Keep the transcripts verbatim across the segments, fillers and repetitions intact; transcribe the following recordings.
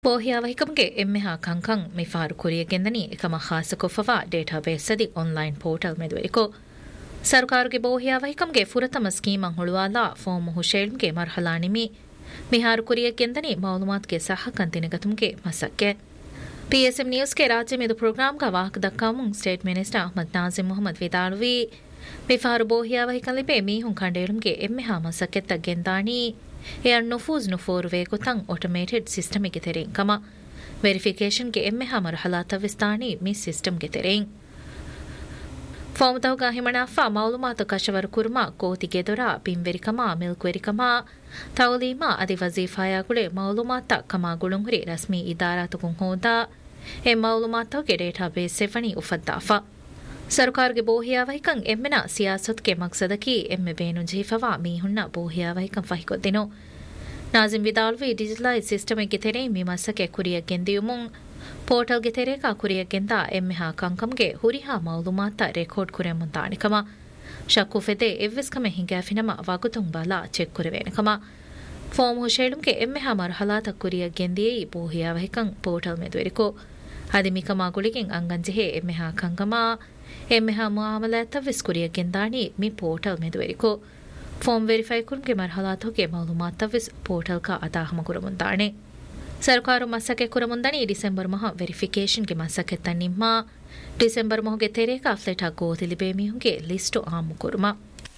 ಬೋಹಿಯಾವಹಿಕಂಗೆ ಎಮ್ಮೆಹಾ ಕಂಕಂ ಮಿಫಾರು ಕುರಿಯಗೆಂದನಿ ಎಕಮ ಖಾಸ ಕೊಫವಾ database ಸದಿ online portal ಮೆದುವೆರಿಕೋ ಸರ್ಕಾರಗೆ ಬೋಹಿಯಾವಹಿಕಂಗೆ ಫುರತಮ ಸ್ಕೀಮಂ ಹುಳುವಾಲಾ form ಹುಶೇಲ್ಗೆ ಮರ್ಹಲಾ ನಿಮಿ ಮಿಹಾರು ಕುರಿಯಗೆಂದನಿ ಮಾಲೂಮಾತ್ಗೆ ಸಹ ಕಂತಿನಗತುಂಗೆ ಮಸಕ್ಕೆ PSM news के राज्य में प्रोग्राम का वाक दक्कामुं स्टेट मिनिस्टर अहमद नाजिम मोहम्मद विदालवी मिफार बोहिया वहिकन लिपे मीहुं खंडेलुम के एम्मे हा मसके तगेंदानी एयर नुफूज नुफोर वे को तंग ऑटोमेटेड सिस्टम के तेरें कमा वेरिफिकेशन के एम्मे हा मरहला तविस्तानी मी सिस्टम के तेरें फॉर्म तवगा हिमनाफा मालूमात कशवर कुरमा कोति के दोरा पिंवेरिकमा मिल्कवेरिकमा तौलीमा अदि वजीफाया गुड़े मालूमात कमा गुलुंगरी रस्मी इदारा तुकुं होदा ए मालूमात के डेटाबेस से फनी उफद्दाफा सरकार के बोहिया वहिकं एम्मेना सियासत के मकसद की एम्मे बेनु जीफवा मीहुन्ना बोहिया वहिकं फहिको दिनो नाजिम विदालवी डिजिटलाइज सिस्टम के तेरे मीमास के कुरिया गेंदियुमुं पोर्टल के तेरे का कुरिया गेंदा एम्मेहा कंकम के हुरिहा मालूमात रिकॉर्ड कुरे मुंतानिकमा शक्कु फेदे एव्विस्कमे हिंगाफिनमा वागुतुं बाला चेक कुरेवेनकमा फॉर्म हुशेलुम के एम्मेहा मरहलात कुरिया गेंदिये बोहिया वहिकं पोर्टल में द्वेरिको आदिमिकमा गुलिगिं अंगंजिहे एम्मेहा कंकमा एम्मेहा मुआमलात विस्कुरिया गेंदानी मी पोर्टल में द्वेरिको फॉर्म वेरीफाई कुन के मरहलातों के मालूमात विस पोर्टल का अता हम कुरमुंदाने सरकार मसके कुरमुंदनी डिसेंबर माह वेरिफिकेशन के मसके तनिम्मा डिसेंबर माह के तेरे का फ्लेटा गोतिलिबे मिहुंगे लिस्ट आम korma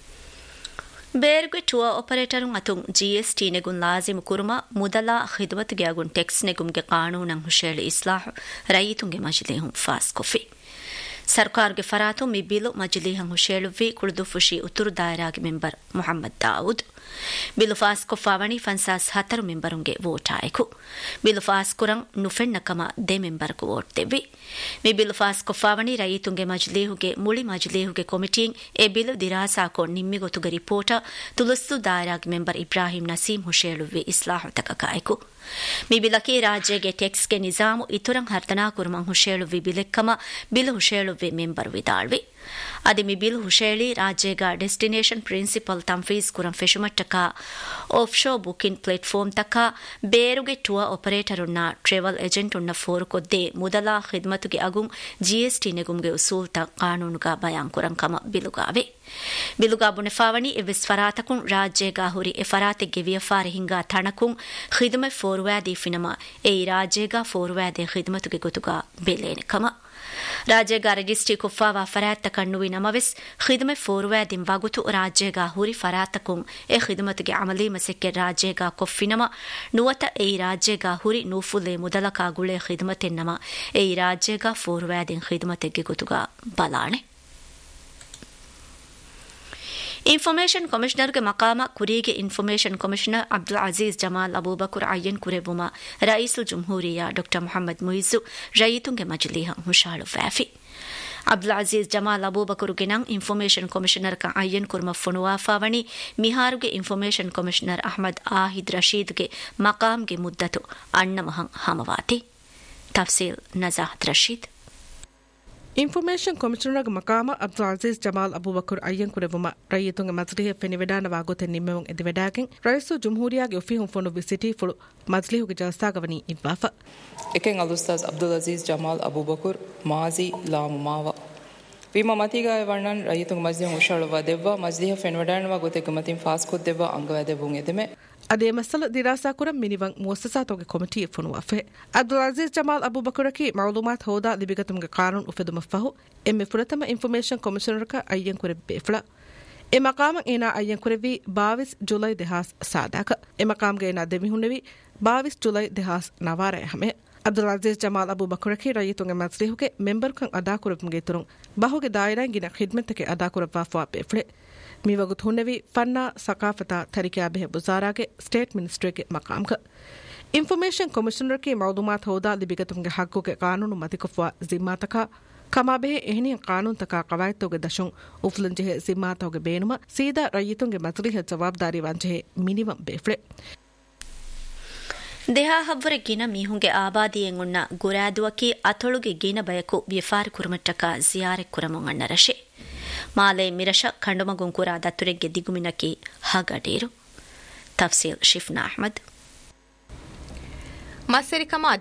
ಬೇರ್ಗೆ tour operator ಅತುಂ GST ನೆಗುನ್ ಲಾಜಿಮ್ Kurma ಮುದಲಾ ಖಿದ್ಮತ್ ಗೆ ಅಗುನ್ text ನೆಗುಂಗೆ ಕಾನೂನಂ ಹುಶೇಳಿ ಇಸ್ಲಾಹ್ ರೈತುಂಗೆ ಮಜ್ಲಿಹುಂ FOSS ಕೊಫಿ ಸರ್ಕಾರ್ಗೆ ಫರಾತು me bill ಮಜ್ಲಿಹಂ ಹುಶೇಳುವಿ ಕುಳ್ದು ಫುಶಿ ಉತ್ತುರು ದಾಯರಾಗೆ member Mohammed Dawood bill FOSS ಕೊಫಾವಣಿ ಫನ್ಸಾಸ್ ಹತರು ಮೆಂಬರುಂಗೆ vote ಆಯ್ಕು bill FOSS ಕುರಂ ನುಫೆನ್ನಕಮ they ಮೆಂಬರ್ಗೆ vote ದೆವ್ವಿ me bill FOSS ಕೊಫಾವಣಿ ರೈತುಂಗೆ ಮಜ್ಲಿಹುಗೆ ಮುಳಿ ಮಜ್ಲಿಹುಗೆ ಕೊಮಿಟಿಂಗ್ A bill ದಿರಾಸಾಕೊ ನಿಮ್ಮಿಗೊತುಗೆ report ತುಲಸ್ತು ದಾಯರಾಗೆ member Ibrahim Naseem ಹುಶೇಳುವಿ ಇಸ್ಲಾಹು ತಕಕಾಯ್ಕು me ಬಿಲಕಿ ರಾಜ್ಯಗೆ ಟೆಕ್ಸ್ಗೆ Nizam ಇತುರಂ ಹರ್ತನಾ ಕುರ್ಮಂ ಹುಶೇಳುವಿ ಬಿಲೆಕ್ಕಮ bill ಹುಶೇಳುವಿ member ವಿದಾಳ್ವಿ ಅದಿ ಮಿ bill ಹುಶೇಳಿ ರಾಜ್ಯಗ destination principal ತಂಫೀಸ್ ಕುರಂ ಫೆಶುಮಟ್ಟಕ ಆಫ್ಶೋ booking platform ತಕ ಬೇರುಗೆ tour operator ಉನ್ನ travel agent ಉನ್ನ four ಕೊದ್ದೆ ಮುದಲಾ ಖಿದ್ಮತುಗೆ ಅಗುಂ GST ನೆಗುಂಗೆ ಉಸೂಲ್ತ ಕಾನೂನುಗ ಬಯಾನ್ ಕುರಂ ಕಮ ಬಿಲುಗಾವೆ ಬಿಲುಗಾ ಬುನೆಫಾವಣಿ ಎವಿಸ್ ಫರಾತಕುಂ ರಾಜ್ಯಗ ಹುರಿ A ಫರಾತೆಗೆ ವಿಯಫಾರೆ ಹಿಂಗಾ ತಣಕುಂ ಖಿದ್ಮೆ ಫೋರ್ವಾದಿ ಫಿನಮ A ರಾಜ್ಯಗ ಫೋರ್ವಾದೆ ಖಿದ್ಮತುಗೆ ಗೊತುಗ ಬೆಲೇನೆ ಕಮ ರಾಜ್ಯಗ registry ಕುಫಾವಾ ಫರಾತ್ತ ಕಣ್ಣುವಿ ನಮವೆಸ್ ಖಿದ್ಮೆ ಫೋರ್ವಾದಿಂ ವಗುತು ರಾಜ್ಯಗ ಹುರಿ ಫರಾತಕುಂ A ಖಿದ್ಮತುಗೆ ಅಮಲಿ ಮಸೆಕ್ಕೆ ರಾಜ್ಯಗ ಕೊಫಿನಮ ನುವತ A ರಾಜ್ಯಗ ಹುರಿ ನೂಫುಲೆ ಮುದಲಕ ಗುಳೆ ಖಿದ್ಮತೆನ್ನಮ A ರಾಜ್ಯಗ ಫೋರ್ವಾದಿಂ ಖಿದ್ಮತೆಗೆ ಗೊತುಗ ಬಲಾಣೆ information ಕಮಿಷನರ್ಗೆ ಮಕಾಮ ಕುರಿಗೆ information commissioner Abdul Aziz Jamal Abubakar ಅಯ್ಯನ್ ಕುರೆಬುಮ ರೈಸುಲ್ ಜುಮ್ಹೂರಿಯಾ doctor Mohammed ಮುಯಿಜು ರೈತುಂಗೆ ಮಜ್ಲಿಹ ಹುಷಾಳು ವ್ಯಾಫಿ Abdul Aziz Jamal ಅಬೂಬಕರುಗೆ ನಂ ಇನ್ಫಾರ್ಮೇಷನ್ ಕಮಿಷನರ್ ಕ ಅಯ್ಯನ್ kurma ಫುನುವಾಫಾವಣಿ ಮಿಹಾರುಗೆ information commissioner Ahmed ಆಹಿದ್ ರಶೀದ್ಗೆ ಮಕಾಮ್ಗೆ ಮುದ್ದತು ಅಣ್ಣಮಹಂ ಹಮವಾತಿ ತಫ್ಸೀಲ್ ನಜಾಹತ್ Rashid information commissioner ಮಕಾಮ Abdul Aziz Jamal Abubakar ಅಯ್ಯನ್ ಕುರೆವುಮ ರೈತುಂಗ ಮಜ್ಲಿಹ ಫೆನಿವೆಡಾನ ವಾಗೋತೆ ನಿಮ್ಮೆವಂ ಎದಿವೆಡಾಗೆನ್ rice ಜುಮ್ಹೂರಿಯಾಗೆ ಒಫಿಹುಂ phone ವಿಸಿಟಿ ಫುಳು ಮಜ್ಲಿಹುಗೆ ಜಲಸಾಗವನಿ ಇಬ್ಬಾಫ ಎಕೆನ್ ಅಲುಸ್ತಾಜ್ Abdul Aziz Jamal Abubakar ಮಾಜಿ ಲಾಮು ಮಾವ ವಿಮ ಮತಿಗಾಯ ವರ್ಣನ್ ರೈತುಂಗ ಮಜ್ಲಿಹ ಹುಷಾಳುವ ದೆವ್ವ ಮಜ್ಲಿಹ ಫೆನಿವೆಡಾನ ವಾಗೋತೆ ಗಮತಿನ್ ಫಾಸ್ ಕೊದ್ ದೆವ್ವ ಅಂಗವಾದೆಬುಂ ಎದೆಮೆ ಅದೇ ಮಸಲ ದಿರಾಸಾ ಕುರಂ ಮಿನಿವಂ ಮುವಸ್ಸಸಾತೋಗೆ ಕಮಿಟಿ ಫುನುವಾಫೆ ಅಬ್ದುಲ್ ಅಜೀಜ್ ಜಮಾಲ್ ಅಬೂಬಕರಕಿ ಮಾಲೂಮಾತ್ ಹೋದಾ ಲಿಬಿಗತುಂಗೆ ಕಾನೂನು ಉಫೆದುಮ ಫಹು ಎಮ್ಮೆ ಫುರತಮ ಇನ್ಫಾರ್ಮೇಷನ್ ಕಮಿಷನರ್ಕ ಅಯ್ಯನ್ ಕುರೆ ಬೇಫಳ ಎ ಮಕಾಮ ಏನಾ ಅಯ್ಯನ್ ಕುರೆವಿ ಬಾವಿಸ್ ಜುಲೈ ದೆಹಾಸ್ ಸಾದಾಕ ಎ ಮಕಾಮ್ಗೆ ಏನಾ ದೆಮಿಹುನೆವಿ ಬಾವಿಸ್ July ದೆಹಾಸ್ ನವಾರೆ ಹಮೆ Abdul Aziz Jamal ಅಬೂಬಕರಕಿ ರೈತುಂಗೆ ಮಜ್ಲಿಹುಗೆ member ಕಂ ಅದಾ ಕುರಬುಂಗೆ ತುರುಂ ಬಹುಗೆ ದಾಯರಾಂಗಿನ ಖಿದ್ಮತಕ್ಕೆ ಅದಾ ಕುರವಾಫಾ ಬೇಫಳೆ ಮೀವಗು ಥುನ್ನವಿ ಫನ್ನಾ ಸಕಾಫತಾ ತರಿಕಾ ಬೆಹ ಬುಜಾರಾಗೆ ಸ್ಟೇಟ್ ಮಿನಿಸ್ಟ್ರಿಗೆ ಮಕಾಮ್ಗ ಇನ್ಫಾರ್ಮೇಷನ್ ಕಮಿಷನರ್ಗೆ ಮಾಲೂಮಾತ್ ಹೋದಾ ಲಿಬಿಗತುಂಗೆ ಹಕ್ಕುಗೆ ಕಾನೂನು ಮತಿಕಫ್ವಾ ಜಿಮ್ಮಾತಕ ಕಮಾಬೆಹೆ ಎಹನಿಯ ಕಾನೂನ್ ತಕ ಕವಾಯತ್ತೋಗೆ ದಶುಂ ಉಫ್ಲಂಜೆಹೆ ಜಿಮ್ಮಾತೋಗೆ ಬೇನುಮ ಸೀದಾ ರೈತುಂಗೆ ಮಜ್ಲಿಹ ಜವಾಬ್ದಾರಿ ವಂಜೆಹೆ ಮಿನಿವಂ ಬೇಫ್ಳೆ ದೇಹಾ ಹವ್ವರೆ ಗಿನ ಮೀಹುಂಗೆ ಆಬಾದಿಯೆನ್ ಉನ್ನ ಗುರಾದುವಕಿ ಅತೊಳುಗೆ ಗಿನ ಬಯಕು ವ್ಯಫಾರಿ ಕುರಮಟ್ಟಕ ಜಿಯಾರೆ ಕುರಮುಂ ಅಣ್ಣ ರಶೆ ಮಾಲೆ ಮಿರಶ ಖಂಡುಮಗುಂ ಕುರಾ ದತ್ತುರೆಗ್ಗೆ ದಿಗುಮಿನಕಿ ಹಗಡೇರು ತಫ್ಸೀಲ್ ಶಿಫ್ನಾ ಅಹ್ಮದ್ ಮಸ್ಸೆರಿಕಮ